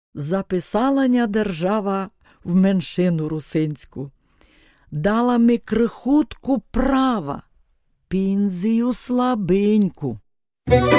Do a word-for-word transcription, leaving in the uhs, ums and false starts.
Записала ня держава в меншину русинську, дала ми крихутку права, пінзію слабеньку.